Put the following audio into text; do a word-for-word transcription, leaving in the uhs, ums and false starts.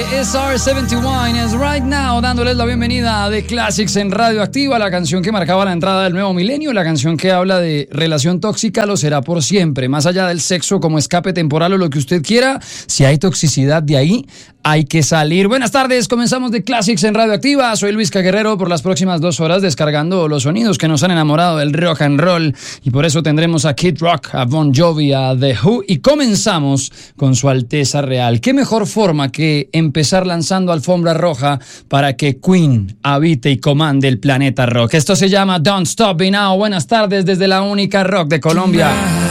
S R setenta y uno es Right Now, dándoles la bienvenida de Classics en Radioactiva, la canción que marcaba la entrada del nuevo milenio, la canción que habla de relación tóxica, lo será por siempre, más allá del sexo como escape temporal o lo que usted quiera, si hay toxicidad de ahí, hay que salir. Buenas tardes, comenzamos de Classics en Radioactiva, soy Luis Guerrero por las próximas dos horas descargando los sonidos que nos han enamorado del rock and roll y por eso tendremos a Kid Rock, a Bon Jovi, a The Who y comenzamos con Su Alteza Real. ¿Qué mejor forma que empezar lanzando alfombra roja para que Queen habite y comande el planeta rock? Esto se llama Don't Stop Me Now. Buenas tardes desde la única rock de Colombia.